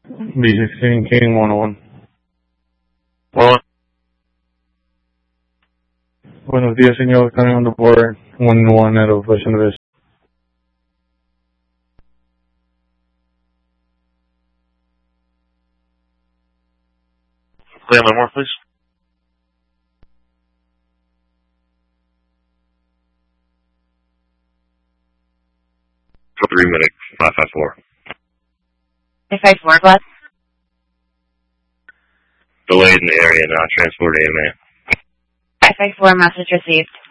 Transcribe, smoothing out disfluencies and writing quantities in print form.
B16 King 101. Hola. Buenos días, señor. Caminando por 101 at Ocean Vista. Play on more, please. For 3 minutes, 554. 554, Glass. Delayed in the area, not transport AMA. 554, message received.